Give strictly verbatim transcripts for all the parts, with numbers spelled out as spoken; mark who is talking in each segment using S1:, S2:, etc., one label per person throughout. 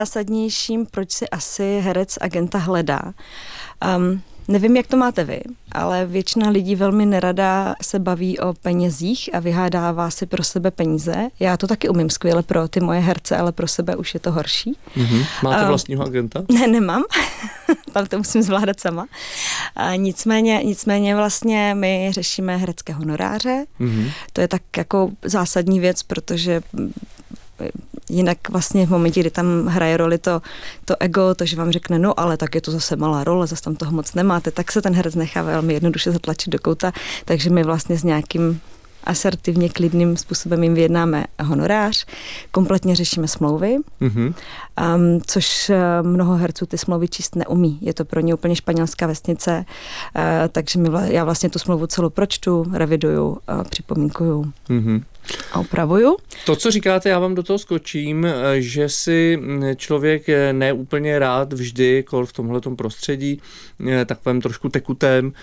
S1: Zásadnějším, proč si asi herec agenta hledá. Um, nevím, jak to máte vy, ale většina lidí velmi nerada se baví o penězích a vyhádává si pro sebe peníze. Já to taky umím skvěle pro ty moje herce, ale pro sebe už je to horší.
S2: Mm-hmm. Máte
S1: um,
S2: vlastního agenta?
S1: Ne, nemám. Tam to musím zvládat sama. A nicméně, nicméně vlastně my řešíme herecké honoráře. Mm-hmm. To je tak jako zásadní věc, protože jinak vlastně v momentě, kdy tam hraje roli to, to ego, to, že vám řekne, no ale tak je to zase malá role, zase tam toho moc nemáte, tak se ten herec nechá velmi jednoduše zatlačit do kouta, takže my vlastně s nějakým asertivně klidným způsobem jim vyjednáme honorář, kompletně řešíme smlouvy, mm-hmm. um, což mnoho herců ty smlouvy číst neumí. Je to pro ně úplně španělská vesnice, uh, takže my vla, já vlastně tu smlouvu celou pročtu, reviduju, uh, připomínkuju. Mm-hmm. A opravuju.
S2: To, co říkáte, já vám do toho skočím, že si člověk neúplně rád vždy, kol v tomhletom prostředí, takovém trošku tekutém,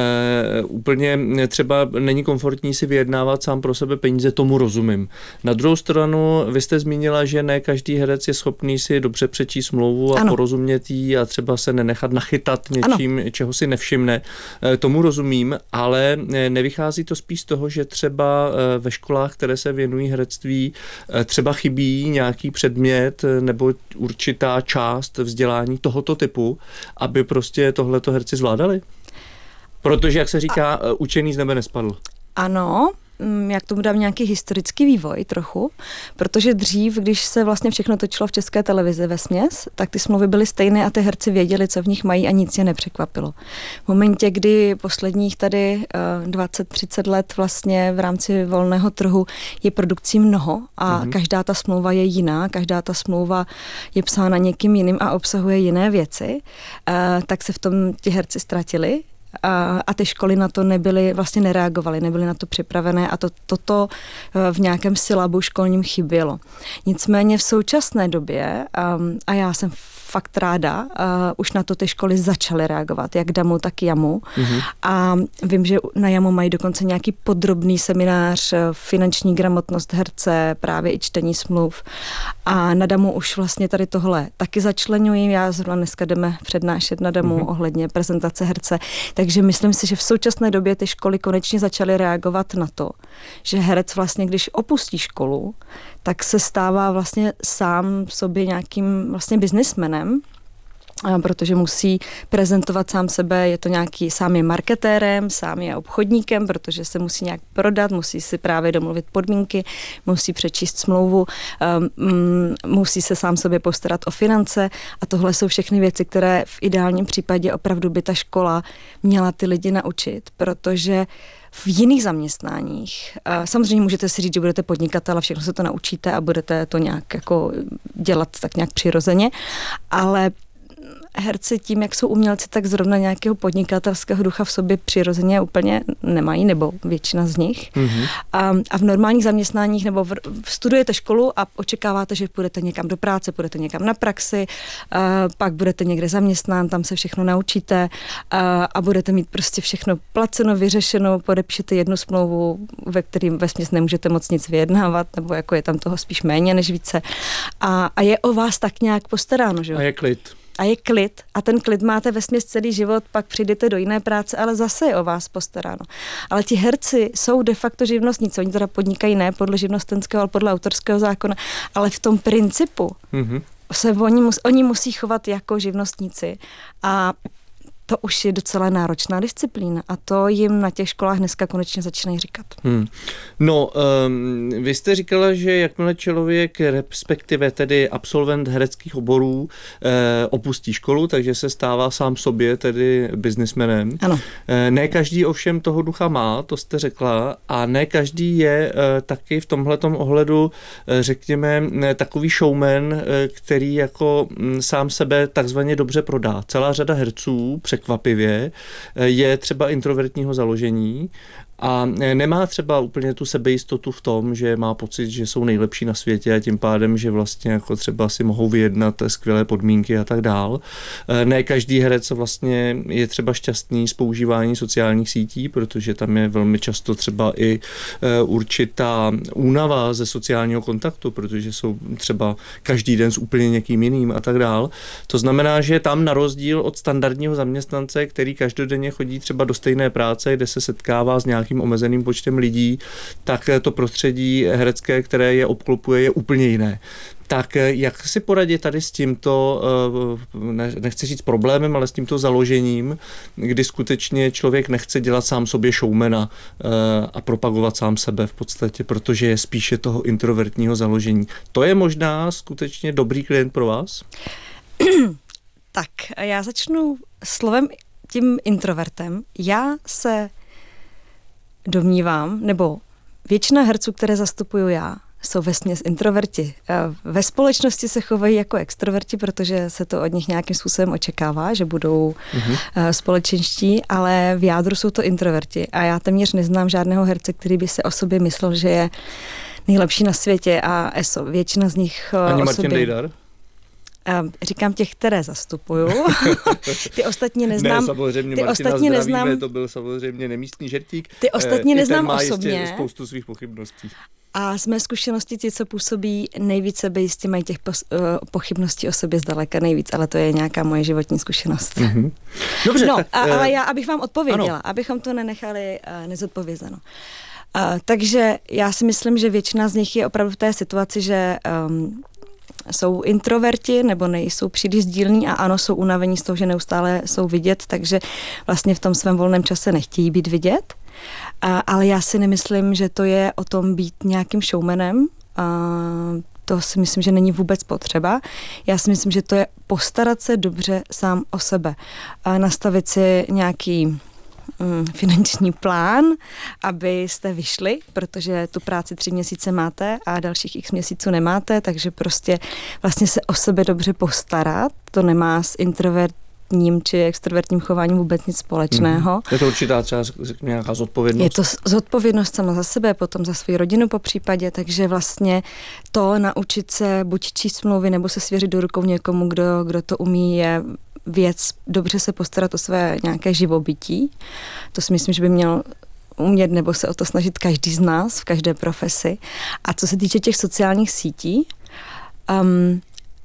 S2: úplně třeba není komfortní si vyjednávat sám pro sebe peníze, tomu rozumím. Na druhou stranu, vy jste zmínila, že ne každý herec je schopný si dobře přečíst smlouvu a ano. porozumět jí a třeba se nenechat nachytat něčím, ano. čeho si nevšimne. Tomu rozumím, ale nevychází to spíš z toho, že třeba ve školách, které se věnují herectví, třeba chybí nějaký předmět nebo určitá část vzdělání tohoto typu, aby prostě tohleto herci zvládali? Protože, jak se říká, A... učený z nebe nespadl.
S1: Ano, jak tomu dám nějaký historický vývoj trochu, protože dřív, když se vlastně všechno točilo v České televizi vesměs, tak ty smlouvy byly stejné a ty herci věděli, co v nich mají a nic je nepřekvapilo. V momentě, kdy posledních tady dvacet třicet let vlastně v rámci volného trhu je produkcí mnoho a mm-hmm. každá ta smlouva je jiná, každá ta smlouva je psána někým jiným a obsahuje jiné věci, tak se v tom ti herci ztratili. A, a ty školy na to nebyly, vlastně nereagovaly, nebyly na to připravené a to, toto v nějakém syllabu školním chybělo. Nicméně v současné době, um, a já jsem fakt ráda, uh, už na to ty školy začaly reagovat, jak DAMU, tak JAMU. Mm-hmm. A vím, že na JAMU mají dokonce nějaký podrobný seminář, finanční gramotnost herce, právě i čtení smluv. A na DAMU už vlastně tady tohle taky začleňují. Já zrovna dneska jdeme přednášet na DAMU mm-hmm. ohledně prezentace herce. Takže myslím si, že v současné době ty školy konečně začaly reagovat na to, že herec vlastně, když opustí školu, tak se stává vlastně sám sobě nějakým vlastně biznismenem, protože musí prezentovat sám sebe, je to nějaký, sám je marketérem, sám je obchodníkem, protože se musí nějak prodat, musí si právě domluvit podmínky, musí přečíst smlouvu, um, musí se sám sobě postarat o finance a tohle jsou všechny věci, které v ideálním případě opravdu by ta škola měla ty lidi naučit, protože v jiných zaměstnáních. Samozřejmě můžete si říct, že budete podnikatel a všechno se to naučíte a budete to nějak jako dělat tak nějak přirozeně, ale herci tím, jak jsou umělci, tak zrovna nějakého podnikatelského ducha v sobě přirozeně úplně nemají, nebo většina z nich. Mm-hmm. A, a v normálních zaměstnáních nebo v, studujete školu a očekáváte, že půjdete někam do práce, půjdete někam na praxi, a pak budete někde zaměstnán, tam se všechno naučíte a, a budete mít prostě všechno placeno, vyřešeno, podepíšete jednu smlouvu, ve kterým vesměs nemůžete moc nic vyjednávat, nebo jako je tam toho spíš méně než více. A, a je o vás tak nějak postaráno, že jo?
S2: A je klid.
S1: A je klid a ten klid máte vesměs celý život, pak přijdete do jiné práce, ale zase je o vás postaráno. Ale ti herci jsou de facto živnostníci, oni teda podnikají ne podle živnostenského, ale podle autorského zákona, ale v tom principu mm-hmm. se oni, mus, oni musí chovat jako živnostníci a to už je docela náročná disciplína a to jim na těch školách dneska konečně začínají říkat. Hmm.
S2: No, um, vy jste říkala, že jakmile člověk, respektive tedy absolvent hereckých oborů, eh, opustí školu, takže se stává sám sobě tedy biznismenem.
S1: Ano.
S2: Eh, ne každý ovšem toho ducha má, to jste řekla, a ne každý je eh, taky v tomhletom ohledu, eh, řekněme, eh, takový showman, eh, který jako hm, sám sebe takzvaně dobře prodá. Celá řada herců překvapivě je třeba introvertního založení a nemá třeba úplně tu sebejistotu v tom, že má pocit, že jsou nejlepší na světě a tím pádem, že vlastně jako třeba si mohou vyjednat skvělé podmínky a tak dál. Ne každý herec vlastně je třeba šťastný z používání sociálních sítí, protože tam je velmi často třeba i určitá únava ze sociálního kontaktu, protože jsou třeba každý den s úplně někým jiným a tak dál. To znamená, že tam na rozdíl od standardního zaměstnance, který každodenně chodí třeba do stejné práce, kde se setkává s nějakým omezeným počtem lidí, tak to prostředí herecké, které je obklopuje, je úplně jiné. Tak jak si poradit tady s tímto, nechci říct problémem, ale s tímto založením, kdy skutečně člověk nechce dělat sám sobě showmana a propagovat sám sebe v podstatě, protože je spíše toho introvertního založení. To je možná skutečně dobrý klient pro vás?
S1: Tak, já začnu slovem tím introvertem. Já se domnívám, nebo většina herců, které zastupuju já, jsou vesměs introverti. Ve společnosti se chovají jako extroverti, protože se to od nich nějakým způsobem očekává, že budou mm-hmm. společenští, ale v jádru jsou to introverti. A já téměř neznám žádného herce, který by se o sobě myslel, že je nejlepší na světě a eso. Většina z nich
S2: Ani
S1: o
S2: Martin
S1: sobě...
S2: Dejdar?
S1: Říkám těch, které zastupuju. Ty ostatní neznám.
S2: Ne, samozřejmě
S1: ty
S2: Martina
S1: ostatní
S2: zdravíme,
S1: neznám.
S2: To byl samozřejmě nemístný žertík.
S1: Ty ostatní
S2: e,
S1: neznám
S2: ten má
S1: osobně.
S2: Jistě spoustu svých pochybností.
S1: A z mé zkušenosti ti, co působí nejvíc sebejistě, mají těch pos, uh, pochybností o sobě zdaleka nejvíc, ale to je nějaká moje životní zkušenost. Mm-hmm.
S2: Dobře,
S1: no,
S2: tak,
S1: a,
S2: uh,
S1: ale já, abych vám odpověděla, ano. abychom to nenechali uh, nezodpovězeno. Uh, takže já si myslím, že většina z nich je opravdu v té situaci, že um, jsou introverti nebo nejsou příliš sdílní a ano, jsou unavení z toho, že neustále jsou vidět, takže vlastně v tom svém volném čase nechtějí být vidět. A, ale já si nemyslím, že to je o tom být nějakým showmanem. A to si myslím, že není vůbec potřeba. Já si myslím, že to je postarat se dobře sám o sebe. A nastavit si nějaký finanční plán, abyste vyšli, protože tu práci tři měsíce máte a dalších x měsíců nemáte, takže prostě vlastně se o sebe dobře postarat. To nemá s introvertním či extrovertním chováním vůbec nic společného.
S2: Mm. Je to určitá třeba nějaká zodpovědnost?
S1: Je to zodpovědnost sama za sebe, potom za svou rodinu po případě, takže vlastně to naučit se buď číst smlouvy nebo se svěřit do rukou někomu, kdo, kdo to umí, je věc dobře se postarat o své nějaké živobytí. To si myslím, že by měl umět nebo se o to snažit každý z nás v každé profesi. A co se týče těch sociálních sítí, um,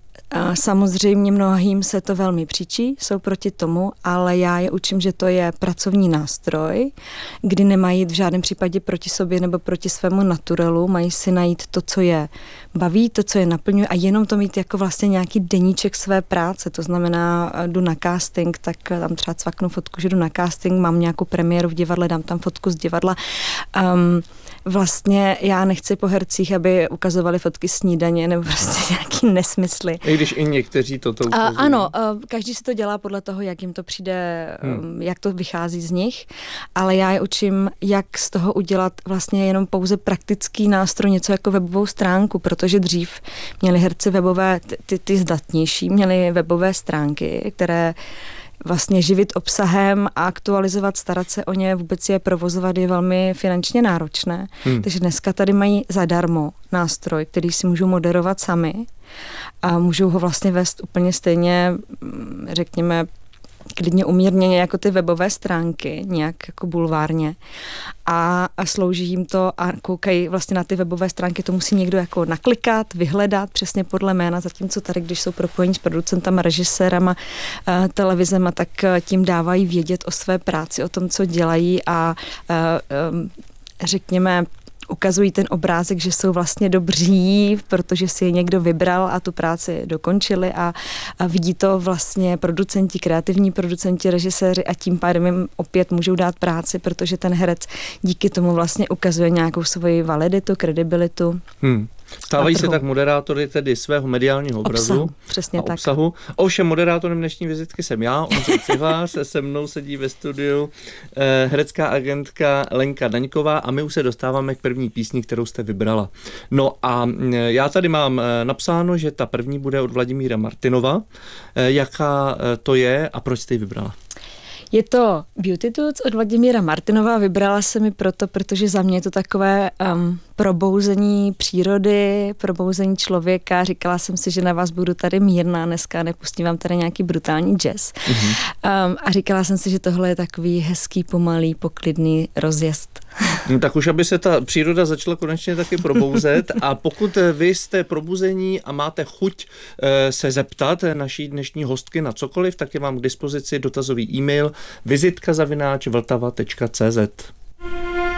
S1: a samozřejmě mnohým se to velmi příčí, jsou proti tomu, ale já je učím, že to je pracovní nástroj, kdy nemají jít v žádném případě proti sobě nebo proti svému naturelu, mají si najít to, co je baví, to, co je naplňuje a jenom to mít jako vlastně nějaký deníček své práce, to znamená, jdu na casting, tak tam třeba cvaknu fotku, že jdu na casting, mám nějakou premiéru v divadle, dám tam fotku z divadla. Um, Vlastně já nechci po hercích, aby ukazovali fotky snídaně nebo prostě nějaký nesmysly.
S2: I když i někteří toto ukazují.
S1: Ano, každý si to dělá podle toho, jak jim to přijde, hmm. jak to vychází z nich, ale já je učím, jak z toho udělat vlastně jenom pouze praktický nástroj, něco jako webovou stránku, protože dřív měli herci webové, ty, ty zdatnější, měli webové stránky, které vlastně živit obsahem a aktualizovat, starat se o ně, vůbec je provozovat je velmi finančně náročné. Hmm. Takže dneska tady mají zadarmo nástroj, který si můžou moderovat sami a můžou ho vlastně vést úplně stejně, řekněme, klidně umírněně jako ty webové stránky, nějak jako bulvárně. A, a slouží jim to a koukají vlastně na ty webové stránky, to musí někdo jako naklikat, vyhledat přesně podle jména, zatímco tady, když jsou propojení s producentama, režisérama, uh, televizema, tak uh, tím dávají vědět o své práci, o tom, co dělají a uh, um, řekněme, ukazují ten obrázek, že jsou vlastně dobří, protože si je někdo vybral a tu práci dokončili a, a vidí to vlastně producenti, kreativní producenti, režiséři a tím pádem jim opět můžou dát práci, protože ten herec díky tomu vlastně ukazuje nějakou svoji validitu, kredibilitu. Hmm.
S2: Stávají se tak moderátory tedy svého mediálního obrazu
S1: obsahu, přesně
S2: a
S1: tak.
S2: obsahu. Ovšem moderátorem dnešní vizitky jsem já, Ondřej Cihlář, se mnou sedí ve studiu eh, herecká agentka Lenka Daňková a my už se dostáváme k první písni, kterou jste vybrala. No a eh, já tady mám eh, napsáno, že ta první bude od Vladimíra Martinova. Eh, jaká eh, to je a proč jste ji vybrala?
S1: Je to Beautitudes od Vladimíra Martinova. Vybrala se mi proto, protože za mě je to takové um, probouzení přírody, probouzení člověka. Říkala jsem si, že na vás budu tady mírná dneska, nepustím vám tady nějaký brutální jazz. Mm-hmm. Um, a říkala jsem si, že tohle je takový hezký, pomalý, poklidný rozjezd.
S2: No, tak už, aby se ta příroda začala konečně taky probouzet, a pokud vy jste probuzení a máte chuť e, se zeptat naší dnešní hostky na cokoliv, tak je vám k dispozici dotazový e-mail vizitka zavináč vltava tečka cé zet.